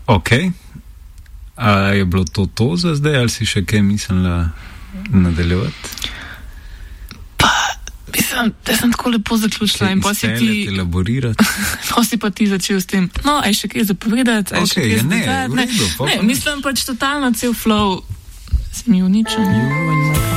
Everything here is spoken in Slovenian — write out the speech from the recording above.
Ok. A je bilo to za zdaj, ali si še kaj mislila nadaljevati? Mislim, da sem tako lepo zaključila in pa si ti elaborirati. Pa si pa ti začel s tem. No, aj še kaj zapovedati, aj še kaj ne, mislim pač totalno cel flow se mi uničil.